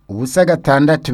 ubusa gatandatu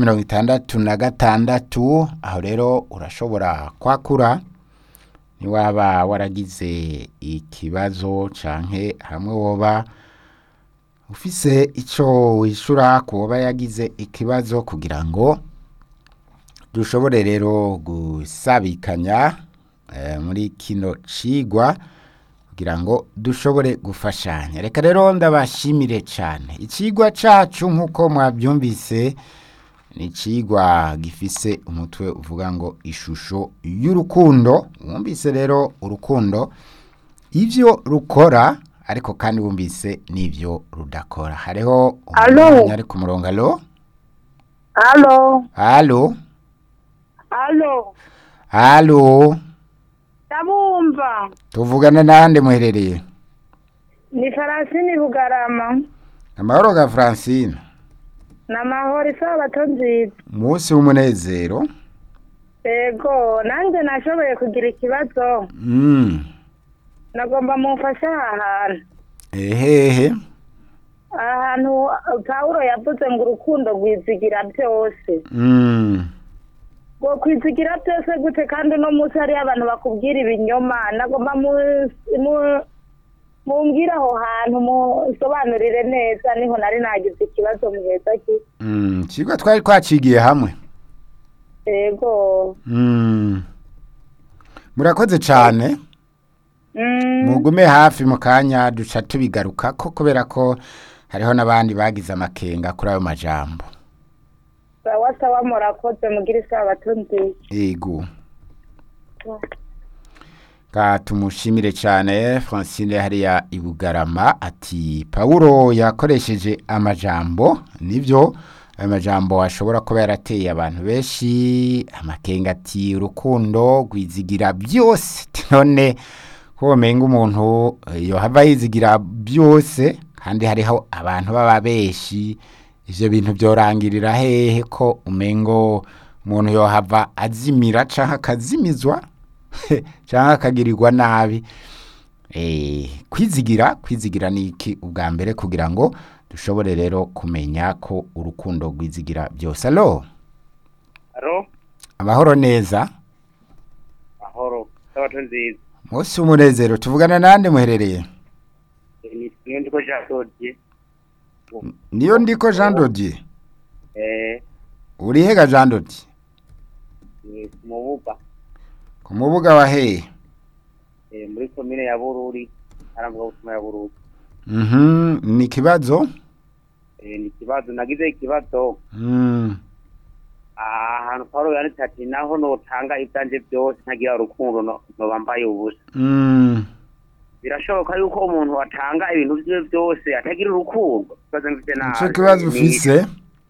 66 aho rero urashobora kwakura niwaba waragize ikibazo canke hamwe woba ufise ico wishura kuba yagize ikibazo kugira ngo dushobore rero gusabikanya muri kino cigwa kugira ngo dushobore gufashanya. Reka rero ndabashimire cyane. Icigwa cacu nkuko mwabyumvise ni icigwa gifise umutwe uvuga ngo ishusho y'urukundo. Wumvise rero urukundo ivyo rukora ariko kandi wumvise n'ivyo rudakora. Hariho umuntu ari ku murongo. Allo? Allo? Allo? Allo? Allo? Ndabumva. Tuvugana nande muherereye? Ni Francine Bugarama. Amahoro ga Francine. Namahoro isabato nziza. Musi w'umunezero. Ego, nanje nashoboye kugira ikibazo. Nagomba mumfasha ahantu. Ehehe. Ahantu Paulo yavuze ngo urukundo rwizigira byose. Ngo kwizigira byose gute kandi no musi hari abantu bakubwira ibinyoma. Nagomba mumbwira aho hantu musobanurire neza niho nari nagize ikibazo muheza ki. Cigwa twari twacigiye hamwe. Ego. Murakoze cyane. Mugume hafi mu kanya duca tubigaruka ko kubera ko hariho nabandi bagize amakenga kuri ayo majambo. Sawa murakoze mugira isabato nziza. Ego. Tumushimire cyane Francine hariya Ibugarama ati Paulo yakoresheje amajambo nivyo ayo majambo ashobora kuba yarateye abantu benshi amakenga ati urukundo rwizigira byose none ko menga umuntu yohava yizigira byose kandi hariho abantu baba beshi ivyo bintu byorangirira hehe ko umengo umuntu yohava azimira canke akazimizwa cyangwa akagirirwa nabi. Kwizigira ni iki ubwa mbere kugira ngo dushobore rero kumenya ko urukundo rwizigira byose. Allo? Allo? Amahoro neza. Amahoro sabato nziza. Musi w'umunezero tuvugana nande muherereye? Niyo ndiko Jean Dodier. Niyo ndiko Jean Dodier. Uri hega Jean Dodier? Mubuga. Kumubuga wa hehe? Muri komine ya Bururi, aravuga gutuma ya Bururi. Ni kibazo? Ni kibazo nagize ikibazo. Ahantu Paulo yanditse ati naho notanga ibyanje byose ntagira urukundo no bambaye ubusa. Birashoboka yuko umuntu atanga ibintu bye byose atagira urukundo. Ico kibazo ufise?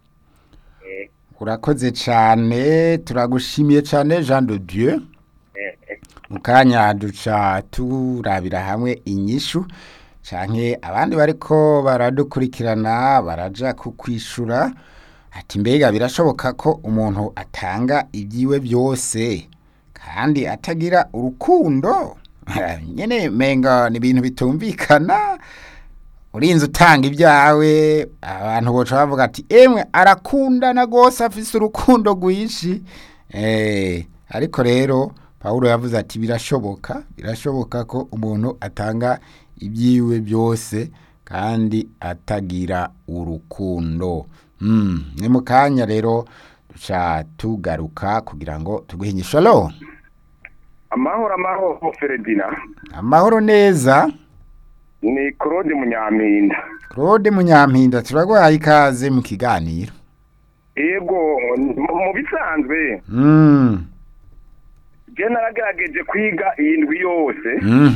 Urakoze cyane turagushimiye cyane Jean de Dieu. Mukanya duca turabira hamwe inyishu canke abandi bariko baradukurikirana baraja kukwishura ati mbega birashoboka ko umuntu atanga ibyiwe byose kandi atagira urukundo. Nyene menga ni ibintu bitumvikana urinze utanga ibyawe abantu boca bavuga ati emwe arakundana gose afise urukundo rwishi. Ariko rero Paulo yavuze ati birashoboka ko umuntu atanga ibyiwe byose kandi atagira urukundo. Ni mukanya rero duca tugaruka kugira ngo tuguhinyishe. Allo? Amahoro Feredina. Amahoro neza. Ni Claude Munyampinda. Claude Munyampinda turagwaye ikaze mu kiganiro. Ego mu bisanzwe. Je naragerageje kwiga indwi yose.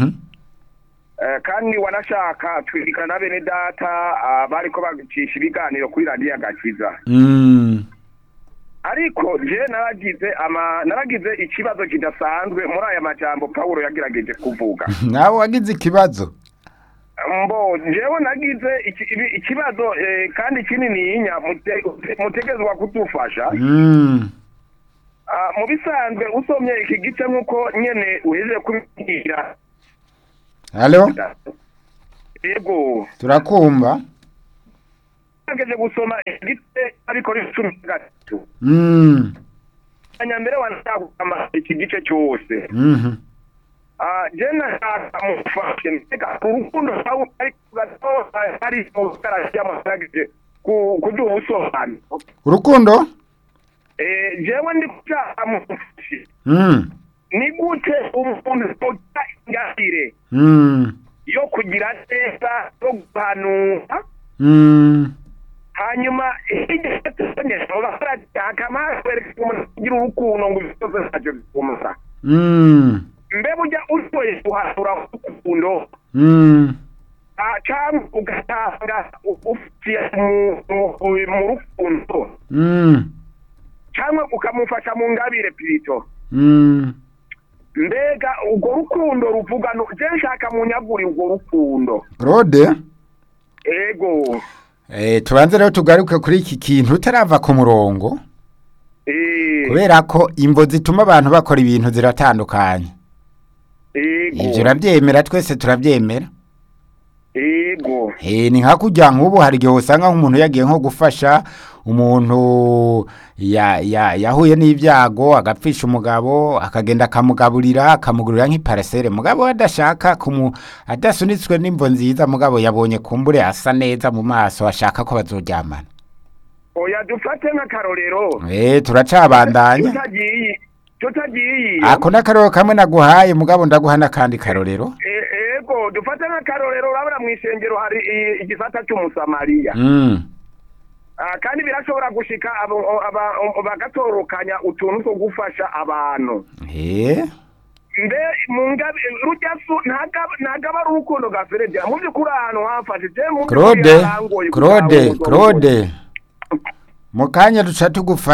Kandi wanashaka twirikana bene data bariko bagicisha ibiganiro kuri radio Agakiza. Ariko je naragize ikibazo kidasanzwe muri aya majambo Paulo yagerageje kuvuga. Nawe wagize ikibazo? Jewe nagize ikibazo kandi kinini mutegezwa kudufasha. Mu bisanzwe usomye iki gice nkuko nyene uheze kubwira. Allo? Ego. Turakumva. nageze gusoma igite ariko icumi gatatu anyambere wanashaka iki gice cyose jena amufashe nteka urukundo sawu ari mukarashya masagije kuduha ubusobanuro urukundo jewe ndi kuca amufashe ni gute umuntu ujya ingabire yo kugira neza yo guhanura hanyuma igihe bakora akamara kugira urukundo ngo bisoze ntacyo bikumusa mbe burya utoye guhanura urukundo cyangwa ugatanga ufitiye mu rukundo cyangwa ukamufasha mu ngabire pirito mbega urwo rukundo ruvuga je nshaka munyaguri urwo rukundo Rode ego tubanze rero tugaruke kuri iki kintu utarava ku murongo kubera ko imvo zituma abantu bakora ibintu ziratandukanye ibyo urabyemera twese turabyemera ego ni nka kujya nk'ubu hari igihe usanga nk'umuntu yagiye nko gufasha umuntu yahuye n'ibyago agapfisha umugabo akagenda akamugurira nk'iparasere mugabo adashaka adasunitswe n'imvo nziza mugabo yabonye kumbure asa neza mu maso ashaka ko bazoryamana oya dufate nk'akarorero turacabandanya tutagiye ako n'akarorero kamwe naguhaye mugabo ndaguha n'akandi karorero ego dufate nk'akarorero urabona mu ishengero hari igisata cy'umusamariya kandi birashobora gushika bagatorokanya utuntu two gufasha abantu mbe mungabe rujasu ntagaba urukundo gaferede mu byukuri ahantu hafashe je mu Claude mukanya duca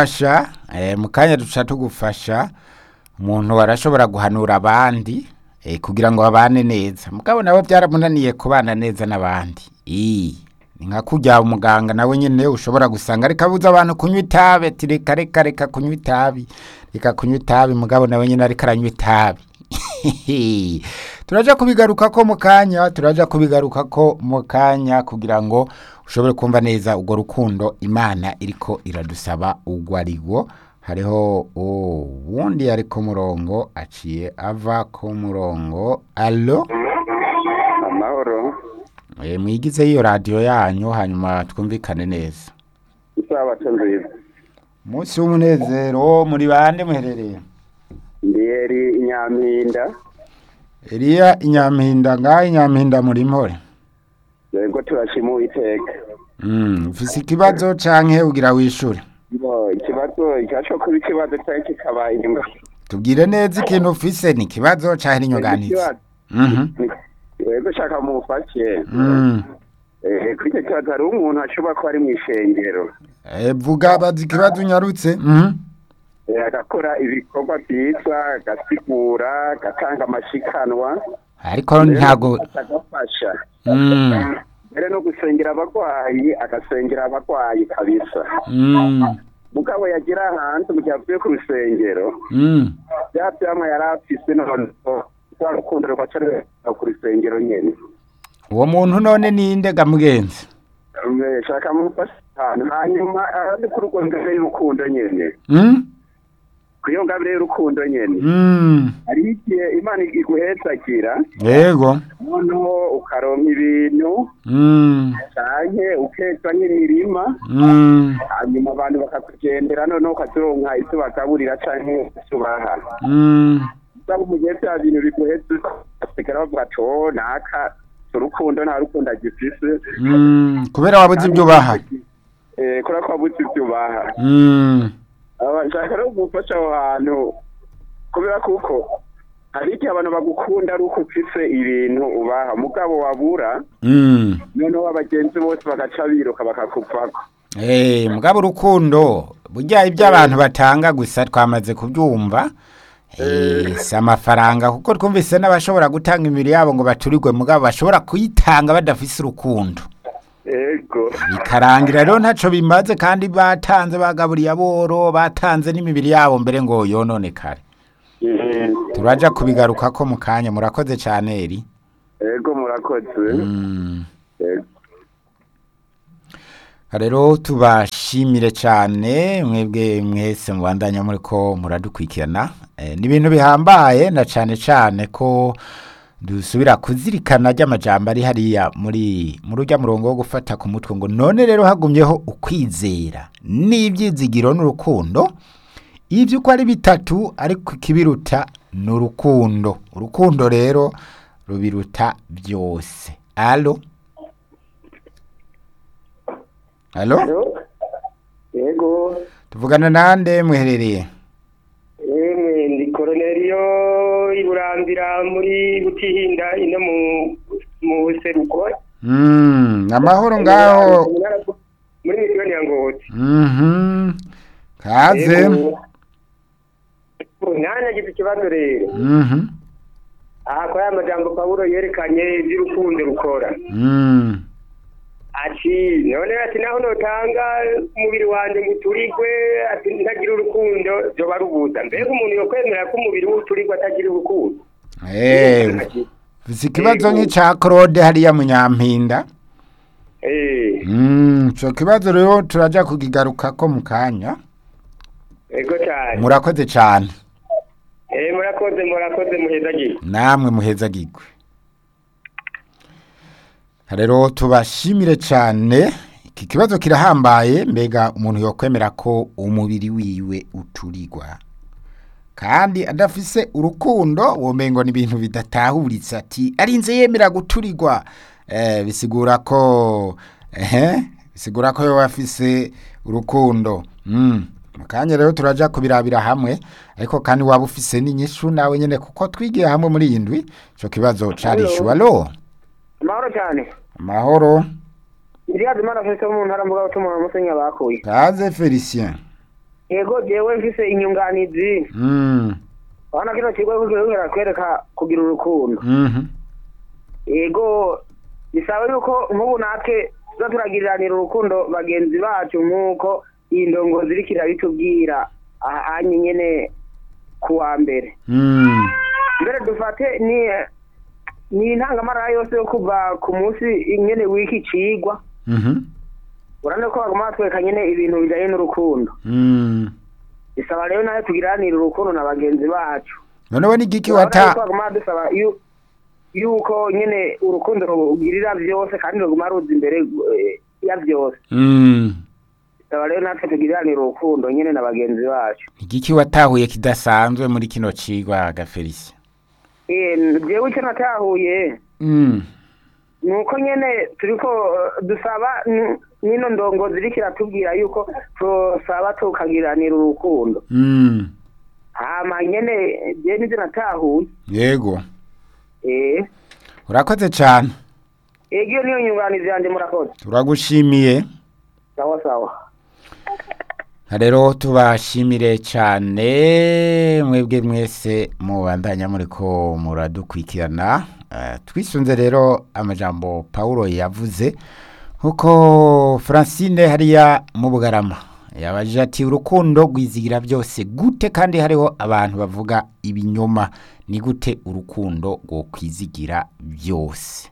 tugufasha umuntu arashobora guhanura abandi kugira ngo babane neza mugabo nawe byaramunaniye kubana neza n'abandi nka kujya umuganga nawe nyine ushobora gusanga ariko abuza abantu kunywa itabi reka kunywa itabi mugabo nawe nyine ariko aranywa itabi turaja kubigaruka ko mu kanya kugira ngo ushobore kumva neza urwo rukundo Imana iriko iradusaba urwo ariwo hariho wundi ari ku murongo aciye ava ku murongo allo amahoro mwigize iyo radio yanyu hanyuma twumvikane neza isaba tonziza munsi w'umunezero muri bande muherereye ndiyeri Inyampinda Eliya Inyampinda ngaho Inyampinda muri mpore yego turashimu iteka ufise ikibazo canke ugira wishure ikibazo cyaco kuba ikibazo cyari kikaba inyunga tubwire neza ikintu ufise ni ikibazo canke inyunganizi yego shaka mufashe kwite kibazo hari umuntu ashobora kuba ari mu ishengero vuga bazi ikibazo unyarutse agakora ibikorwa byiza agasigura agatanga amashikanwa ariko ntago agafasha mbere no gusengera abarwayi agasengera abarwayi kabisa mugabo yagira hanze mu gihe avuye ku rusengero byabyamwe yari afise none kwa rukundo rwacare ku rusengero nyene uwo muntu none ninde gamugenzi shaka mufasha hanyuma ari ku rukundo y'urukundo nyene kuyo ngabire y'urukundo nyene ari igihe Imana iguhetsagira yego noneho ukaronka ibintu canke ukeza nk'imirima hanyuma abantu bakakugendera noneho ukazironka ivyo bagaburira canke ivyo baha saba mu gihe vya bintu biguhetse basigara bavuga ati naka urukundo nta rukundo agifise kubera wabuze ibyo baha kubera ko wabuze ibyo baha nshaka no gufasha aho hantu kubera kuko hari igihe abantu bagukunda ari uko ufise ibintu ubaha mugabo wabura noneho abagenzi bose bagaca biruka bakakuvako mugabo urukundo burya ibyo abantu batanga gusa twamaze kubyumva si amafaranga kuko twumvise n'abashobora gutanga imibiri yabo ngo baturirwe mugabo bashobora kuyitanga badafise urukundo bikarangira rero ntaco bimaze kandi batanze bagaburiye aboro batanze n'imibiri yabo mbere ngo yononekare turaja kubigaruka ko mu kanya murakoze cyane eri yego murakoze rero tubashimire cyane mwebwe mwese mubandanya muri ko muradukurikirana ni ibintu bihambaye na cyane cyane ko dusubira kuzirikana ry'amajambo ari hariya muri urujya murongo wo gufata ku mutwe ngo none rero hagumyeho ukwizera n'ibyizigiro n'urukundo ibyo uko ari bitatu ariko ikibiruta ni urukundo rero rubiruta byose. Alo yego tuvugana nande muherereye? ndi Koroneliyo iburambira muri Butihinda ino mu buseruko. Amahoro ngaho muri miliyoni ya Ngozi. Kaze. Nanya gize ikibazo rero. Aha kwa ya majambo Pawulo yerekanye iby'urukundo rukora. Ati none ati naho notanga umubiri wanje nguturigwe ati ntagira urukundo byo barubuza mbega umuntu yo kwemera ko umubiri w'uturigwe atagira urukundo. Ikibazo nk'icya Claude hariya Munyampinda. Cyo kibazo rero turaja kugigaruka ko mu kanya. Ego cyane. Murakoze cyane. Murakoze muhezagirwe. Namwe muhezagirwe. Rero tubashimire cyane iki kibazo kirahambaye mbega umuntu yo kwemera ko umubiri wiwe uturigwa kandi adafise urukundo womengo ni ibintu bidatahuritse ati arinze yemera guturigwa bisigura ko yo afise urukundo. Mukanya rero turaja kubirabira hamwe ariko kandi waba ufise n'inyishu nawe nyene kuko twigiye hamwe muri indwi cyo kibazo carishuwa lo. Amahoro cyane. Amahoro. Iriya Imana fese mu ntara mvuga ko mu musenya bakuye. Kaze Felicien. Yego jewe mfise inyunganizi. Bana kino kigo kugira kwereka kugira urukundo. Yego bisaba yuko nk'ubu natwe turagiranira urukundo bagenzi bacu nk'uko indongo zirikira bitubwira ahanye nyene kuwa mbere. Mbere dufate ni intangamara yose yo kuva ku munsi nyene wiki cigwa. Urane ko baguma tweka nyene ibintu bijanye n'urukundo. Bisaba rero nawe tugiranira urukundo na bagenzi bacu. None we n'igiki wata baguma dusaba yuko nyene urukundo rugirira byose kandi ruguma ruzi imbere ya byose. Bisaba rero natwe tugiranira urukundo nyene na bagenzi bacu. Igiki watahuye kidasanzwe muri kino cigwa Gafelisi? Jewe icyo natahuye nuko nyene turiko dusaba nino ndongo zirikira tubwira yuko tosaba tukagiranira urukundo. Hama nyene je nivyo natahuye. Yego. Urakoze cyane. Iyo niyo nyunganizi yanje murakoze. Turagushimiye. Sawa. Rero tubashimire cyane mwebwe mwese mubandanya muri ko muradukurikirana. Twisunze rero amajambo Paulo yavuze nkuko Francine hariya mu Bugarama yabajije ati urukundo rwizigira byose gute kandi hariho abantu bavuga ibinyoma ni gute urukundo rwo kwizigira byose.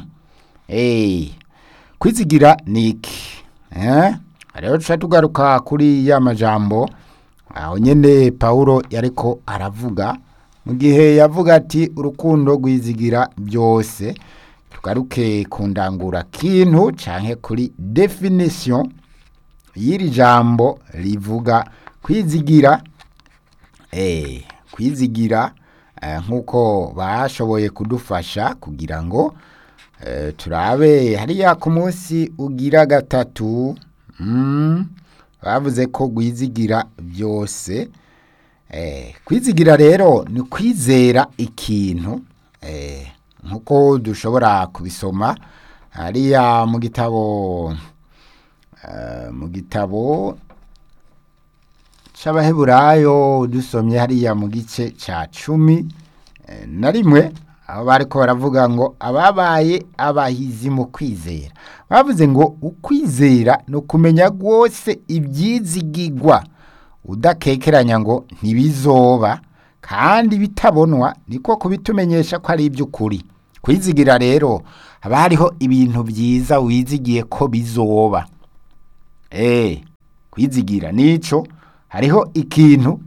Kwizigira niki? Rero tugaruka kuri ya majambo aho nyene Paulo yariko aravuga mu gihe yavuga ati urukundo rwizigira byose. Tugaruke kundangura kintu canke kuri definition y'iri jambo rivuga kwizigira. Kwizigira nkuko bashoboye kudufasha kugira ngo turabe hariya ku munsi ugira gatatu bavuze ko gwizigira byose. Kwizigira rero ni kwizera ikintu nkuko dushobora kubisoma hariya mu gitabo c'Abaheburayo dusomye hariya mu gice ca 11 aho bariko baravuga ngo ababaye abahizi mu kwizera bavuze ngo ukwizera no kumenya rwose ibyizigirwa udakekeranya ngo ntibizoba kandi bitabonwa niko kubitumenyesha ko ari iby'ukuri. Kwizigira rero haba hariho ibintu byiza wizigiye ko bizoba. kwizigira nico hariho ikintu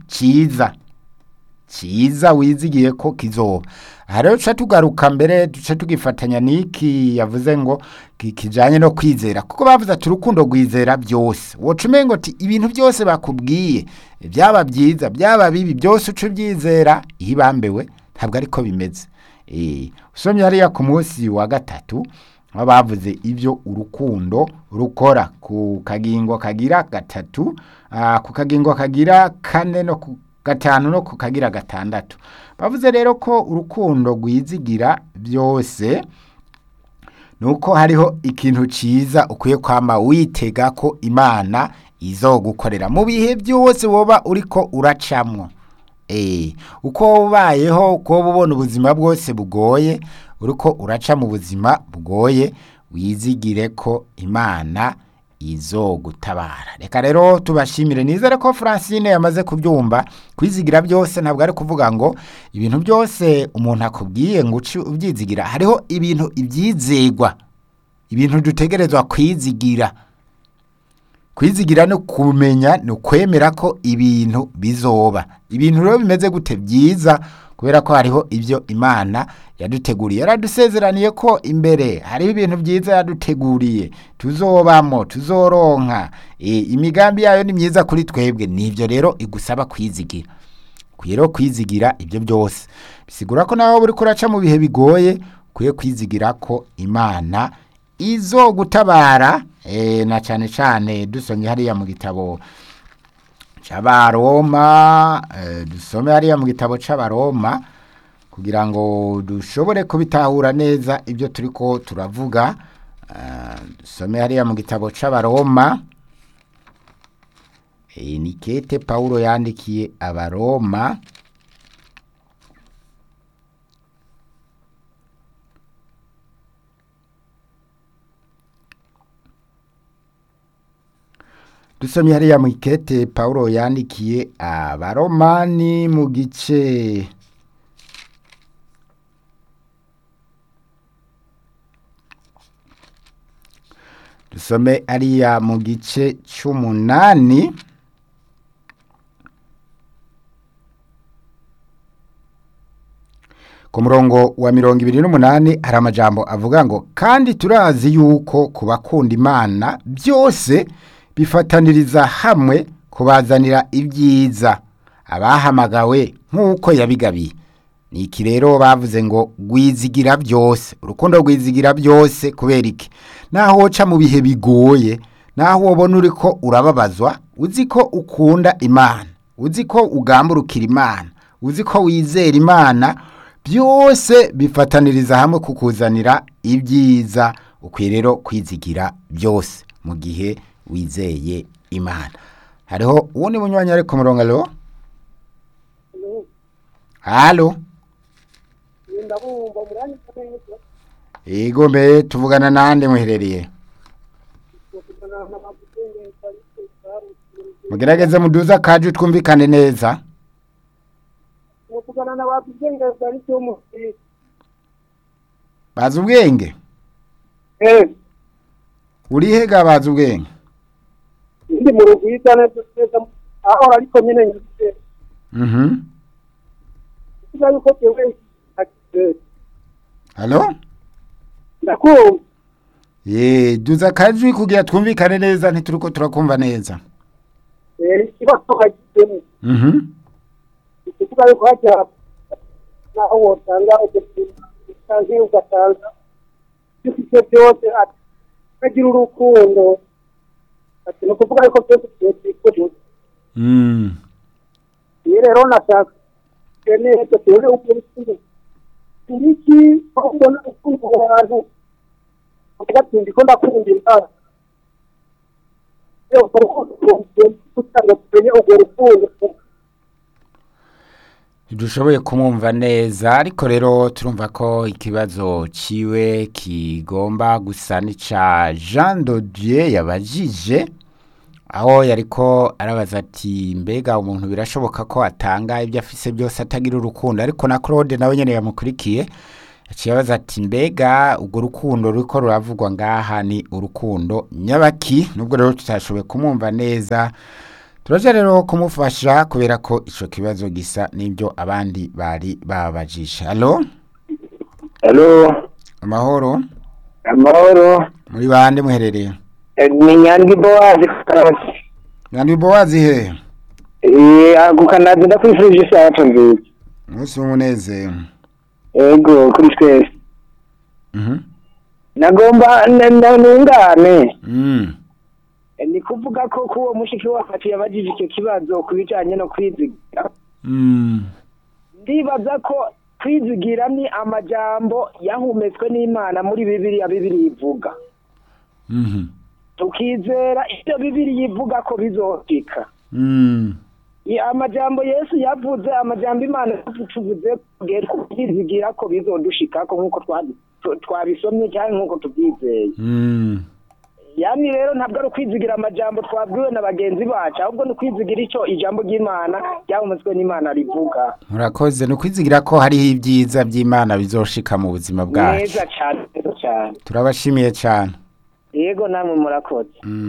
ciza wizigiye ko kizoba. Aha rero duca tugaruka mbere duca tugifatanya n'iki yavuze ngo kijanye no kwizera, kuko bavuze ati urukundo rwizera byose. Woca umengo ati ibintu byose bakubwiye byaba byiza byaba bibi byose uca ubyizera, ihibambewe ntabwo ariko bimeze. Usomye hariya ku munsi wa gatatu aho bavuze ibyo urukundo rukora ku kagingo kagira gatatu, ku kagingo kagira kane no ku gatanu no ku kagira gatandatu. Bavuze rero ko urukundo rwizigira byose nuko hariho ikintu ciza ukwiye kwama witega ko Imana izogukorera mu bihe byose woba uriko uracamwo. Uko ubayeho uko ubona ubuzima bwose bugoye uriko uraca mu buzima bugoye, wizigire ko Imana izogutabara. Reka rero tubashimire, nizere ko Francine yamaze kubyumva. Kwizigira byose ntabwo ari kuvuga ngo ibintu byose umuntu akubwiye ngo ubyizigira. Hariho ibintu ibyizegwa, ibintu dutegerezwa kwizigira. Kwizigira no kumenya no kwemera ko ibintu bizoba. Ibintu rero bimeze gute byiza, kubera ko hariho ibyo Imana yaduteguriye. Yaradusezeraniye ko imbere hariho ibintu byiza yaduteguriye tuzobamo, tuzoronka. Imigambi yayo ni myiza kuri twebwe. Nivyo rero igusaba kwizigira. Kuyero kwizigira ibyo byose bisigura ko naho buri kuraca mu bihe bigoye kuye kwizigira ko Imana izogutabara. Na cyane cyane dusomye hariya mu gitabo c'Abaroma, dusome hariya mu gitabo c'Abaroma kugira ngo dushobore kubitahura neza ibyo turiko turavuga. Dusome hariya mu gitabo c'Abaroma, ni kete Paulo yandikiye Abaroma, dusomye hariya mu ikete Paulo yandikiye Abaromani mu gice dusome hariya mu gice c'umunani ku murongo wa 28 hari amajambo avuga ngo kandi turazi yuko kubakunda Imana byose bifataniriza hamwe kubazanira ibyiza abahamagawe nk'uko yabigabiye. Ni iki rero bavuze ngo gwizigira byose, urukundo rwizigira byose. Kubera iki? Naho woca mu bihe bigoye, naho wobona uriko urababazwa, uzi ko ukunda Imana, uzi ko ugamburukira Imana, uzi ko wizera Imana, byose bifataniriza hamwe kukuzanira ibyiza. Ukwiye rero kwizigira byose mu gihe wizeye Imana. Hariho uwundi munywanyi ari ku murongo. Alo, halo, yego mbe tuvugana nande muherereye? Mugerageze muduza kaje twumvikane neza. Bazi ubwenge? Urihe ga bazi ubwenge? Ndi mu rugwita neza aho ariko nyine nyise. Yuko tewe halo, ndakumva. Duza kajwi kugira twumvikane neza, ntituriko turakumva neza. Ikibazo hagizemo. Kuvuga yuko hajya naho wotanga utanze ugatanga bifite byose agira urukundo. Ati no kuvuga yuko byose byose. Rero nashaka nene tore urukundo. Ndiki kubona urukundo abantu agatindi ko ndakunda Imana. Yo kutanga kwenye urukundo. Dushoboye kumumva neza, ariko rero turumva ko ikibazo ciwe kigomba gusa nica Jean de Dieu yabajije, aho yariko arabaza ati mbega umuntu birashoboka ko atanga ibyo afise byose atagira urukundo. Ariko na Claude nawe nyene yamukurikiye yaciye abaza ati mbega urwo rukundo ruriko ruravugwa ngaha ni urukundo nyabaki, nubwo rero tutashoboye kumwumva neza turaje rero kumufasha kubera ko ico kibazo gisa n'ibyo abandi bari babajisha. Allo amahoro muri bande muherereye? ni Nyandwi Bowazi Nyandwi Bowazi he? agukanazi ndakwifurije isato nziza. Umunsi w'umunezero. Ego kuri twese. Nagomba nungane. Ni kuvuga ko kuwo mushiki wacu yabajije icyo kibazo kubijanye no kwizigira. Ndibaza ko kwizigira ni amajambo yahumetswe n'Imana muri Bibiliya ivuga. Tukizera icyo Bibiliya ivuga ko bizoshika. Amajambo Yesu yavuze, amajambo Imana tuvuze kwizigira ko bizodushikako nkuko twabisomye cyane nkuko tubyizeye. Yani rero ntabwo ari ukwizigira amajambo twabwiwe na bagenzi bacu, ahubwo ni kwizigira icyo ijambo ry'Imana ryahumetswe n'Imana rivuga. Murakoze, ni kwizigira ko hariho ibyiza by'Imana bizoshika mu buzima bwacu. Neza cyane, neza cyane. Turabashimiye cyane. Yego namwe murakoze.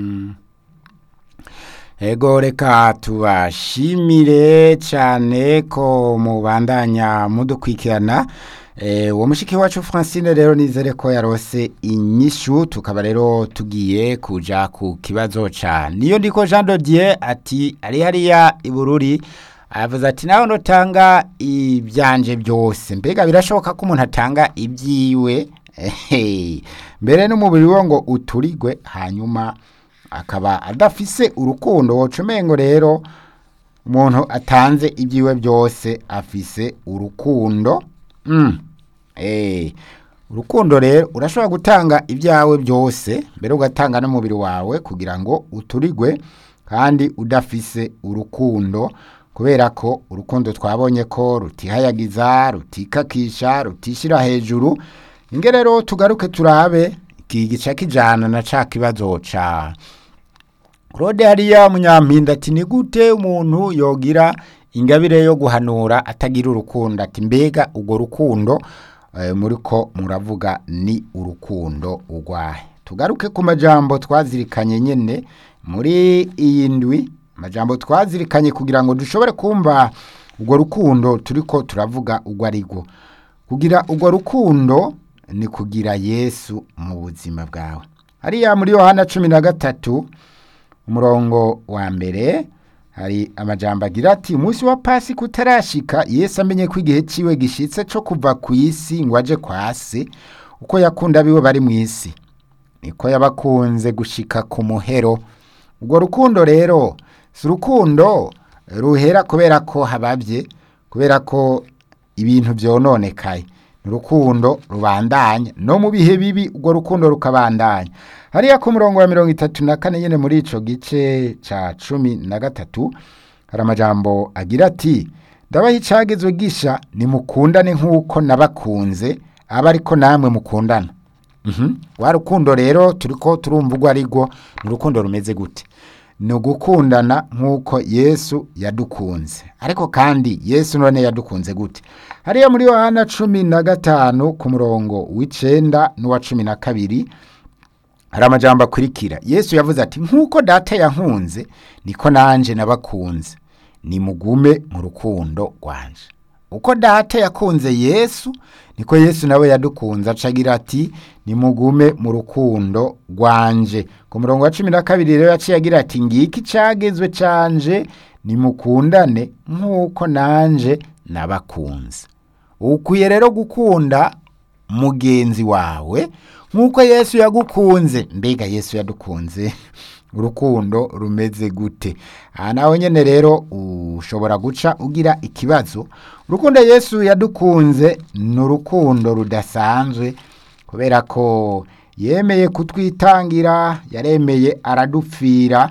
Ego reka tubashimire cyane ko mubandanya mudukwikirana. Uwo mushiki wacu Francine rero nizere ko yarose inyishu, tukaba rero tugiye kuja ku kibazo ca niyo ndiko Jean Dodier ati ari hariya ibururi, avuze ati nawe notanga ibyanje byose. Mbega birashoboka ko umuntu atanga ibyiwe mbere n'umubiri we ngo uturigwe hanyuma akaba adafise urukundo? Wocumengo rero umuntu atanze ibyiwe byose afise urukundo. Urukundo rero urashobora gutanga ibyawe byose mbere ugatanga n'umubiri wawe kugira ngo uturigwe kandi udafise urukundo, kubera ko urukundo twabonye ko rutihayagiza, rutikakisha, rutishira hejuru. Inge rero tugaruke turabe iki gica kijana na ca kibazo ca Claude hariya Munyampinda ati ni gute umuntu yogira ingabire yo guhanura atagira urukundo? Ati mbega urwo rukundo muriko muravuga ni urukundo urwahe? Tugaruke ku majambo twazirikanye nyene muri iyi ndwi, majambo twazirikanye kugira ngo dushobore kumva urwo rukundo turiko turavuga urwo arigwo. Kugira urwo rukundo ni kugira Yesu mu buzima bwawe. Hariya muri Yohana 13 umurongo wa mbere hari amajambo agira ati umunsi wa Pasika utarashika Yesu amenye ko igihe ciwe gishitse cyo kuva ku isi ngo aje kwa se, uko yakunda biwe bari mu isi niko yabakunze gushika ku muhero. Urwo rukundo rero si urukundo ruhera kubera ko habavye, kubera ko ibintu vyononekaye. Urukundo rubandanya no mu bihe bibi, urwo rukundo rukabandanya. Hariya ku murongo wa 34 nyene muri ico gice ca 13 hari amajambo agira ati ndabaha icagezo gisha nimukundane nk'uko nabakunze aba ariko namwe mukundana. Wa rukundo rero turiko turumva urwo arigwo, ni urukundo rumeze gute? Ni ugukundana nk'uko Yesu yadukunze. Ariko kandi Yesu none yadukunze gute? Hariya muri Yohana 15 ku murongo w'9 n'uwa 12 hari amajambo akurikira. Yesu yavuze ati nk'uko data yankunze niko nanje nabakunze, nimugume mu rukundo rwanje. Uko data yakunze Yesu niko Yesu nawe yadukunze, acagira ati nimugume mu rukundo rwanje. Ku murongo wa 12 rero yaciye agira ati ngiki cagezwe canje nimukundane nk'uko nanje nabakunze. Ukwiye rero gukunda mugenzi wawe nk'uko Yesu yagukunze. Mbega Yesu yadukunze urukundo rumeze gute? Naho nyene rero ushobora guca ugira ikibazo. Urukundo Yesu yadukunze ni urukundo rudasanzwe, kubera ko yemeye kutwitangira, yaremeye aradupfira.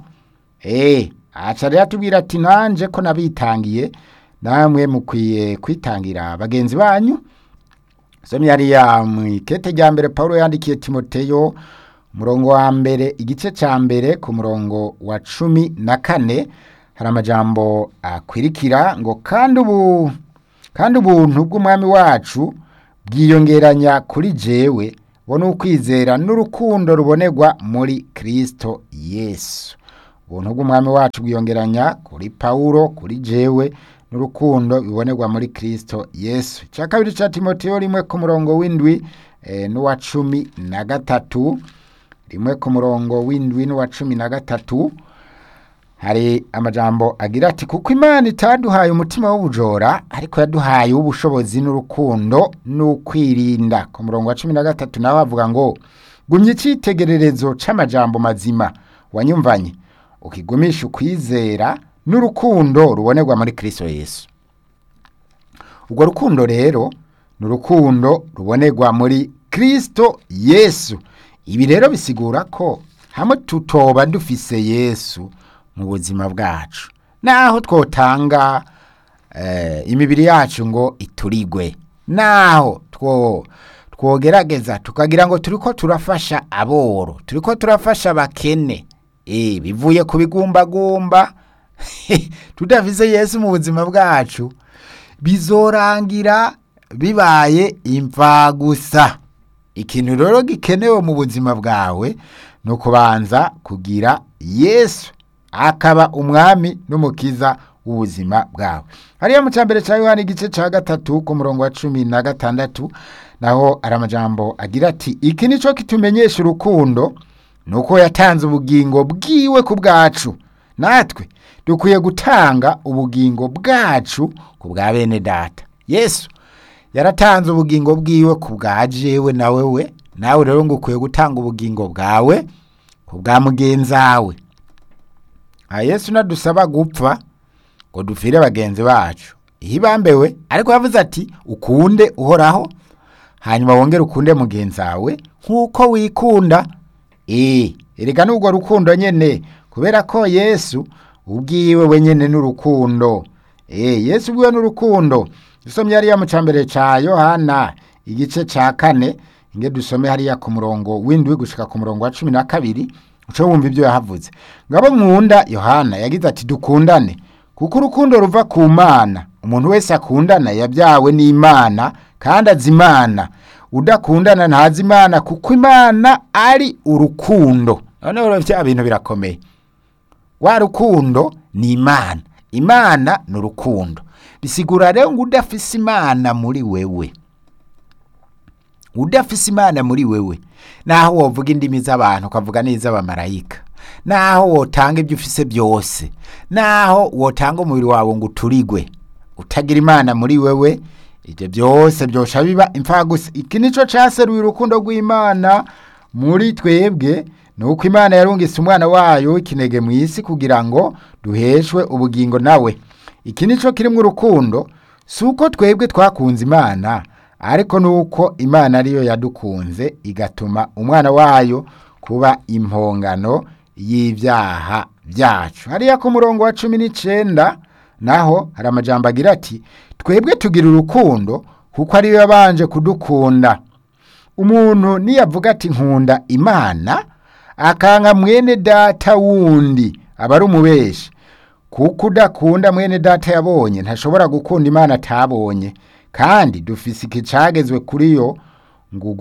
Aca rero atubwira ati nanje ko nabitangiye namwe mukwiye kwitangira bagenzi banyu. Somye hariya mw'ikete rya mbere Paulo yandikiye Timoteyo umurongo wa mbere igice ca mbere ku murongo wa 14 hari amajambo akwirikira ngo kandi ubuntu bw'umwami wacu bwiyongeranya kuri jewe bo n'ukwizera n'urukundo rubonerwa muri Kristo Yesu. Ubuntu bw'umwami wacu bwiyongeranya kuri Pawulo, kuri jewe n'urukundo bibonerwa muri Kristo Yesu. Cya kabiri ca Timoteyo 1:7 n'uwa 13, 1:7 n'uwa 13, hari amajambo agira ati kuko Imana itaduhaye umutima w'ubujora ariko yaduhaye ubushobozi n'urukundo n'ukwirinda. Ku murongo wa 13 naho avuga ngo gumye icitegererezo c'amajambo mazima wanyumvanye ukigumisha ukwizera n'urukundo rubonerwa muri Kristo Yesu. Ubwo rukundo rero n'urukundo rubonerwa muri Kristo Yesu. Ibi rero bisigura ko hamwe tutoba dufise Yesu mu buzima bwacu, naho twotanga imibiri yacu ngo iturigwe, naho twogerageza tukagira ngo turiko turafasha aboro, turiko turafasha abakene, bivuye ku bigumbagumba tudafise Yesu mu buzima bwacu bizorangira bibaye imva gusa. Ikintu rero gikenewe mu buzima bwawe no kubanza kugira Yesu akaba umwami n'umukiza w'ubuzima bwawe. Hariya mu cyambere cya Yohana igice cya 3 ku murongo wa 16 naho ari amajambo agira ati iki nico kitumenyesha urukundo nuko yatanze ubugingo bwiwe ku bwacu, natwe dukwiye gutanga ubugingo bwacu ku bwa bene data. Yesu yaratanze ubugingo bwiwe ku bwa jewe na wewe, nawe rero ngo ukwiye gutanga ubugingo bwawe ku bwa mugenzawe. Yesu nadusaba gupfa ngo dufire bagenzi bacu ihibambewe, ariko yavuze ati ukunde uhoraho hanyuma wongere ukunde mugenzawe nkuko wikunda. Erega n'ubwo rukundo nyene, kubera ko Yesu ubwiwe wenyene n'urukundo. Yesu ubwiwe n'urukundo. Dusomye hariya mu cyambere ca Yohana igice ca 4 inge dusome hariya ku murongo w'indwi gushika ku murongo wa 12 uco wumva ibyo yahavuze. Ngabo nkunda Yohana yagize ati dukundane kuko urukundo ruva ku Mana, umuntu wese akundana yabyawe n'Imana kandi azimana, udakundana ntazi Imana kuko Imana ari urukundo. None urabye ibintu birakomeye. Wa rukundo ni Imana, Imana n'urukundo. Bisigura rero ngo udafise Imana muri wewe, udafise Imana muri wewe, naho wovuga indimi z'abantu ukavuga n'iz'abamarayika, naho wotanga ibyo ufise byose, naho wotanga umubiri wawe ngo uturigwe, utagira Imana muri wewe, ibyo byose byosha biba imfa gusa. Iki nico caseruye urukundo rw'Imana muri twebwe, nuko Imana yarungise umwana wayo ikinege mu isi kugira ngo duheshwe ubugingo nawe. Iki nico kirimo urukundo, suko twebwe twakunze Imana, ariko nuko Imana ariyo yadukunze igatuma umwana wayo kuba impongano y'ibyaha byacu. Hariya ku murongo wa 19 naho hari amajambo agira ati twebwe tugira urukundo kuko ariyo yabanje kudukunda. Umuntu niyavuga ati nkunda Imana akanga mwene data wundi aba ari umubeshi, kuko udakunda mwene data yabonye ntashobora gukunda Imana atabonye. Kandi dufise ikicagezwe kuri yo ngo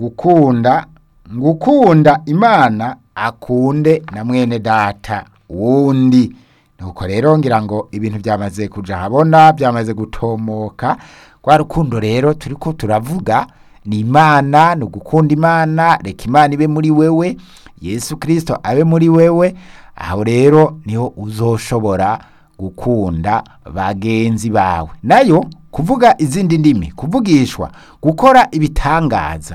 gukunda Imana akunde na mwene data wundi. Nuko rero ngira ngo ibintu byamaze kuja habona, byamaze gutomoka. Kwa rukundo rero turiko turavuga ni Imana, no gukunda Imana. Reka Imana ibe muri wewe, Yesu Kristo abe muri wewe, aho rero niho uzoshobora gukunda bagenzi bawe. Nayo kuvuga izindi ndimi, kuvugishwa, gukora ibitangaza,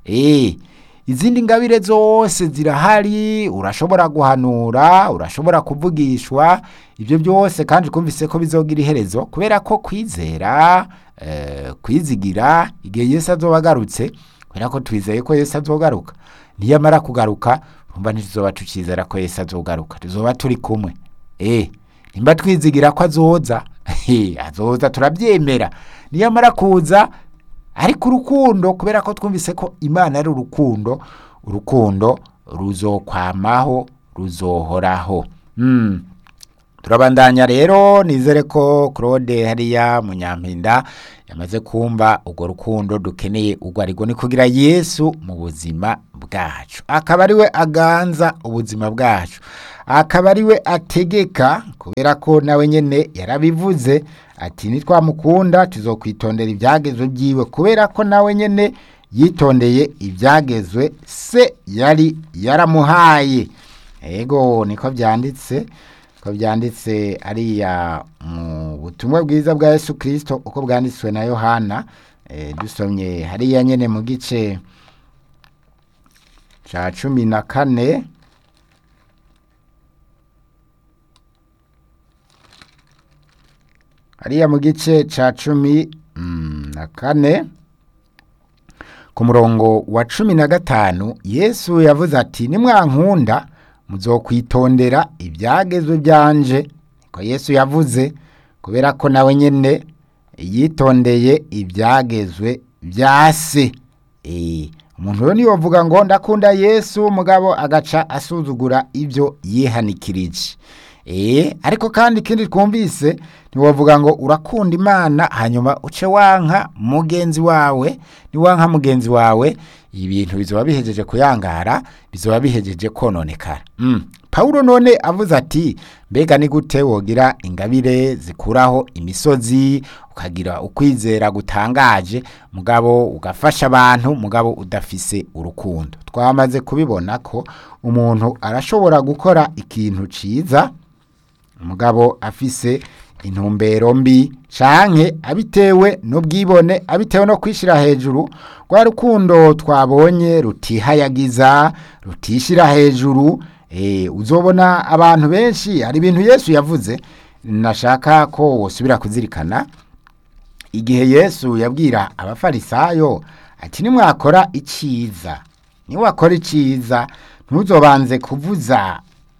izindi ngabire zose zirahari. Urashobora guhanura, urashobora kuvugishwa, ibyo byose kandi kumvise ko bizogira iherezo, kubera ko kwizera, kwizigira igihe Yesu azobagarutse, kubera ko twizeye ko Yesu azogaruka. Niyamara kugaruka umva ntizoba tukizera ko Yesu azogaruka, tuzoba turi kumwe. Nimba twizigira ko azoza, azoza turabyemera. Niyamara kuza, ariko urukundo, kubera ko twumvise ko Imana ari urukundo, urukundo ruzokwamaho, ruzohoraho. Turabandanya rero, nizere ko Claude hariya Munyampinda yamaze kumva urwo rukundo dukeneye urwo arirwo, ni kugira Yesu mu buzima bwacu, akaba ariwe aganza ubuzima bwacu, akaba ariwe ategeka, kubera ko nawe nyene yarabivuze ati nitwamukunda tuzokwitondera ibyagezwe byiwe, kubera ko nawe nyene yitondeye ibyagezwe se yari yaramuhaye. Ego niko byanditse, ko byanditse ariya mu butumwa bwiza bwa Yesu Kristo uko bwanditswe na Yohana. Dusomye hariya nyene mu gice ca 14 hariya mu gice ca 14 ku murongo wa 15 Yesu yavuze ati nimwankunda muzokwitondera ibyagezwe byanje. Niko Yesu yavuze, kubera ko nawe nyene yitondeye ibyagezwe bya se. Umuntu rero niyo vuga ngo ndakunda Yesu mugabo agaca asuzugura ibyo yihanikirije. Ariko kandi ikindi twumvise ntiwavuga ngo urakunda Imana hanyuma uce wanka mugenzi wawe. Niwanka mugenzi wawe ibintu bizoba bihejeje kuyangara, bizoba bihejeje kononekara. Paulo none avuze ati mbega ni gute wogira ingabire zikuraho imisozi, ukagira ukwizera gutangaje mugabo ugafasha abantu mugabo udafise urukundo. Twamaze kubibona ko umuntu arashobora gukora ikintu ciza mugabo afise intumbero mbi, canke abitewe n'ubwibone, abitewe no kwishira hejuru. Rwa rukundo twabonye rutihayagiza, rutishira hejuru. Uzobona abantu benshi, hari ibintu Yesu yavuze nashaka ko wosubira kuzirikana. Igihe Yesu yabwira abafarisayo ati nimwakora iciza, niwakora iciza ntuzobanze kuvuza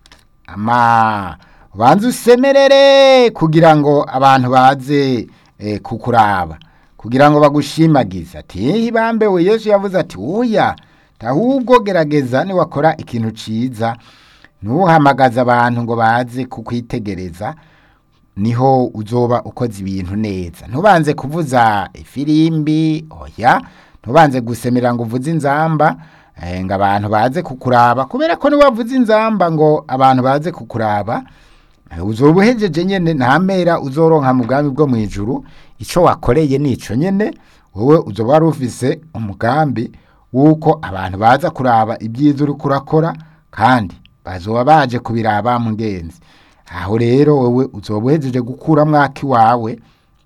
banze usemerere kugira ngo abantu baze kukuraba, kugira ngo bagushimagize. Ati bambewe Yesu yavuze ati oya, ahubwo gerageza niwakora ikintu ciza ntuhamagaze abantu ngo baze kukwitegereza, niho uzoba ukoze ibintu neza. Ntubanze kuvuza ifirimbi, oya, ntubanze gusemera ngo uvuze inzamba ngo abantu baze kukuraba, kubera ko niwavuze inzamba ngo abantu baze kukuraba uzoba uhejeje nyene nta mpera uzoronka mu bwami bwo mu ijuru. Ico wakoreye nico nyene, wowe uzoba wari ufise umugambi wuko abantu baza kuraba ibyiza uri kurakora, kandi bazoba baje kubiraba mugenzi. Aho rero wowe uzoba uhejeje gukura mwaki wawe.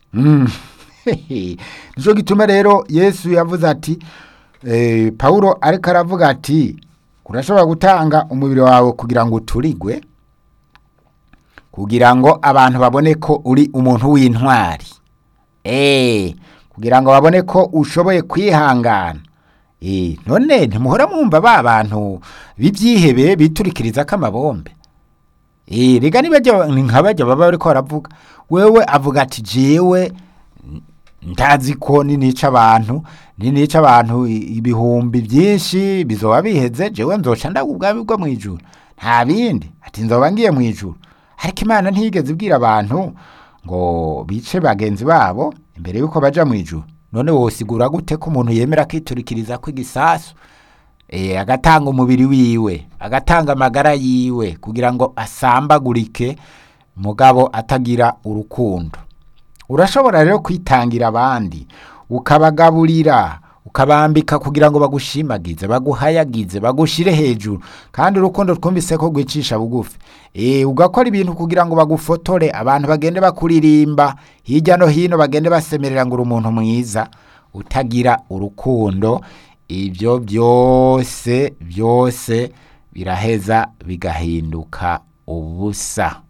Nico gituma rero Yesu yavuze ati Paulo ariko aravuga ati urashobora gutanga umubiri wawe kugira ngo uturigwe, kugira ngo abantu babone ko uri umuntu w'intwari, kugira ngo babone ko ushoboye kwihangana. None ntimuhora mwumva ba bantu bibyihebe biturikiriza kamabombe. Rega nk'abajya baba bariko baravuga, wewe avuga ati jewe ndazi ko ninica abantu ibihumbi byinshi bizoba biheze, jewe nzoca ndaga ubwami bwo mu ijuru, nta bindi. Ati nzoba ngiye mu ijuru. Ariko Imana ntiyigeze ibwira abantu ngo bice bagenzi babo imbere yuko baja mu ijuru. None wosigura gute ko umuntu yemera kwiturikiriza kw'igisasu, agatanga umubiri wiwe, agatanga amagara yiwe kugira ngo asambagurike mugabo atagira urukundo? Urashobora rero kwitangira abandi, ukabagaburira, ukabambika kugira ngo bagushimagize, baguhayagize, bagushire hejuru, kandi urukundo twumvise ko gwicisha bugufi. Ugakora ibintu kugira ngo bagufotore, abantu bagende bakuririmba hirya no hino, bagende basemerera ngo uri umuntu mwiza. Utagira urukundo, ibyo byose biraheza bigahinduka ubusa,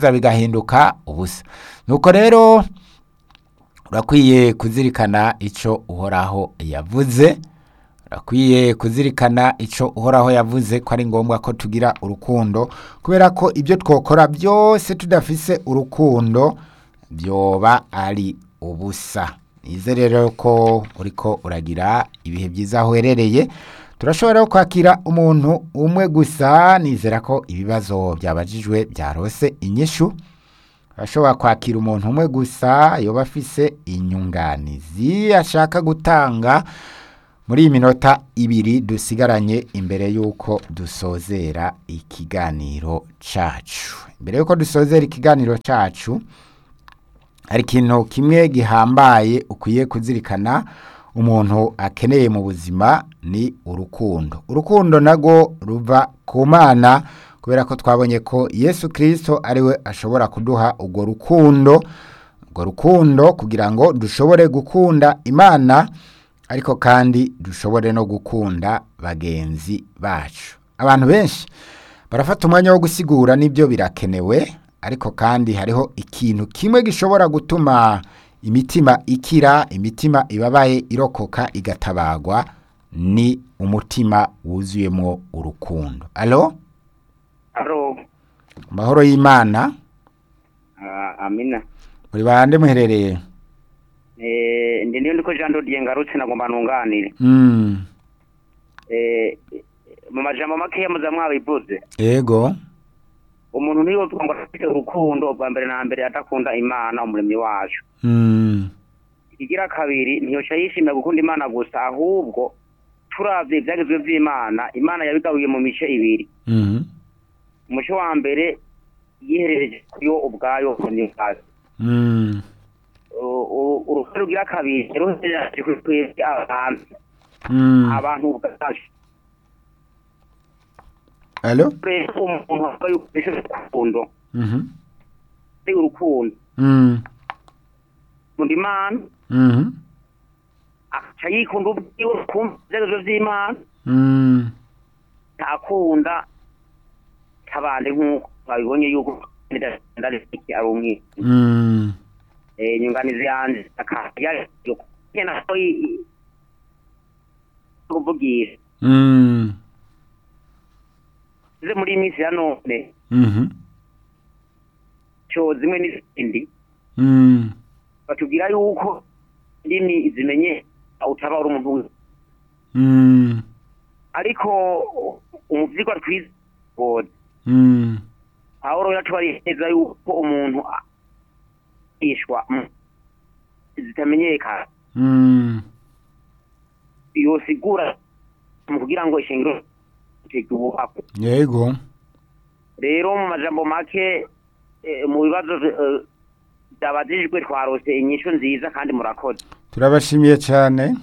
Nuko rero urakwiye kuzirikana ico Uhoraho yavuze, ko ari ngombwa ko tugira urukundo, kubera ko ibyo twokora byose tudafise urukundo byoba ari ubusa. Nizere rero ko uriko uragira ibihe byiza aho uherereye. Turashobora kwakira umuntu umwe gusa. Nizera ko ibibazo byabajijwe byarose inyishu. ashobora kwakira umuntu umwe gusa yoba afise inyunganizi ashaka gutanga muri iyi minota ibiri dusigaranye imbere y'uko dusozera ikiganiro cacu. Imbere y'uko dusozera ikiganiro cacu hari ikintu kimwe gihambaye ukwiye kuzirikana umuntu akeneye mu buzima ni urukundo. Urukundo nago ruva ku Mana kubera ko twabonye ko Yesu Kristo ariwe ashobora kuduha urwo rukundo kugira ngo dushobore gukunda Imana ariko kandi dushobore no gukunda bagenzi bacu. Abantu benshi barafata umwanya wo gusigura n'ibyo birakenewe, ariko kandi hariho ikintu kimwe gishobora gutuma imitima ikira, imitima ibabaye irokoka igatabagwa, ni umutima wuzuyemo urukundo. Alo? Alo. Mahoro y'Imana. Amina. Muri bande muherereye? Ndi ndiko Jean Dodier ngarutse nagomba nunganire. Mu majambo make muza mwabivuze. Yego. Umuntu niyo ngo afite urukundo bwa mbere na mbere atakunda Imana umuremyi wacu. Igira kabiri ntiyoca yishimira gukunda Imana gusa, ahubwo turavye ivyagezwe vy'Imana, Imana yabigabuye mu mice ibiri. Umuce wa mbere yiherereje kuyo ubwayo ni kazi. Urukundo rugira kabiri ruherereje kwezi abantu. Abantu ubwacu. Alo? Umuntu wabaye urukundo. Urukundo. Mundi Imana. Acha yikunda ubwiwe kumva ivyagezwe vy'Imana. Akunda tabande nk'uko babibonye yuko ndalifiki arumwe. Nyunganizi yanje akaya yo kena kuvugira. Ze muri misi ya none. Cyo zimwe n'izindi. Batubwira yuko indimi zimenye utaba uri umuntu. Ariko umuvyigwa twize God. Pawulo yatwariza yuko umuntu ishwa zitamenyeka. Yosigura mu kugira ngo ishingiro tegubuhako. Yego. Rero mu majambo make mu bibazo byabajijwe twarose inyishu nziza kandi murakoze. Turabashimiye cyane.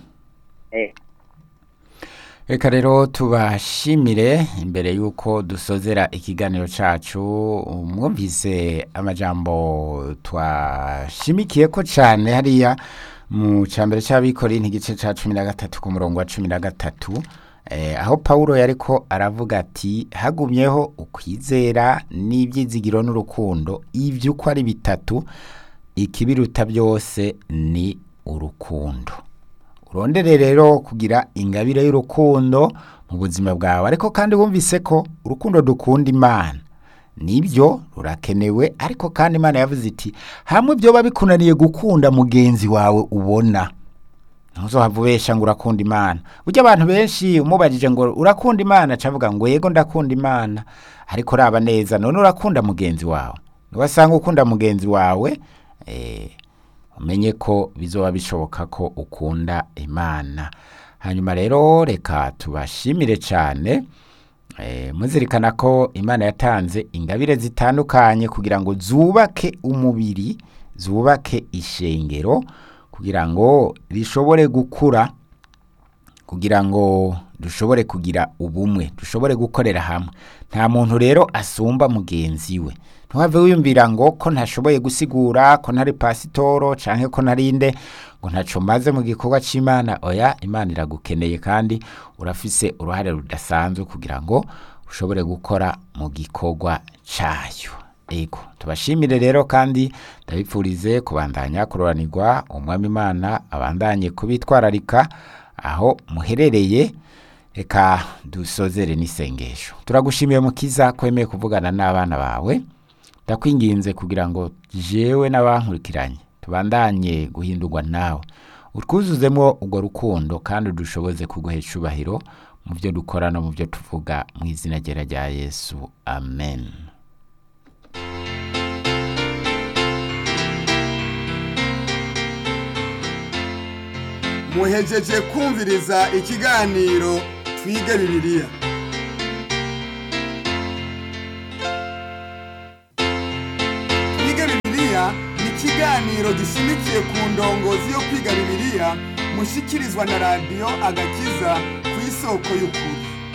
Reka rero tubashimire imbere yuko dusozera ikiganiro cacu. Mwumvise amajambo twashimikiye ko cyane hariya mu cambere cy'abikori ntigice ca 13 ku murongo wa 13, aho Paulo yariko aravuga ati hagumyeho ukwizera n'ivyizigiro n'urukundo, ivyo uko ari bitatu, ikibiruta byose ni urukundo. Urondere rero kugira ingabire y'urukundo mu buzima bwawe, ariko kandi wumvise ko urukundo dukunda Imana nibyo rurakenewe, ariko kandi Imana yavuze iti hamwe byo babikunaniye gukunda mugenzi wawe ubona, ntuzohavubesha ngo urakunda Imana. Burya abantu benshi umubajije ngo urakunda Imana cavuga ngo yego ndakunda Imana, ariko raba neza none urakunda mugenzi wawe. Niwasanga ukunda mugenzi wawe umenye ko bizoba bishoboka ko ukunda Imana. Hanyuma rero reka tubashimire cyane, muzirikana ko Imana yatanze ingabire zitandukanye kugira ngo zubake umubiri, zubake ishengero, kugira ngo rishobore gukura, kugira ngo dushobore kugira ubumwe, dushobore gukorera hamwe. Nta muntu rero asumba mugenzi we. Ntuhave wiyumvira ngo ko ntashoboye gusigura, ko ntari pasitoro canke ko narinde ngo ntaco maze mu gikorwa c'Imana. Oya, Imana iragukeneye kandi urafise uruhare rudasanzwe kugira ngo ushobore gukora mu gikorwa cayo. Ego, tubashimire rero kandi ndabipfurize kubandanya kuroranirwa, umwami Imana abandanye kubitwararika aho muherereye. Reka dusozere n'isengesho. Turagushimiye Mukiza kwemeye kuvugana n'abana bawe. Ndakwinginze kugira ngo jewe n'abankurikiranye tubandanye guhindurwa nawe, utwuzuzemo urwo rukundo kandi udushoboze kuguhesha icubahiro mu byo dukora no mu byo tuvuga, mu izina rya Yesu, amen. muhejeje kumviriza ikiganiro twige bibiliya. Twige bibiliya ni ikiganiro gishimikiye ku ndongozi yo kwiga bibiliya mushikirizwa na radiyo Agakiza ku isoko y'ukuri.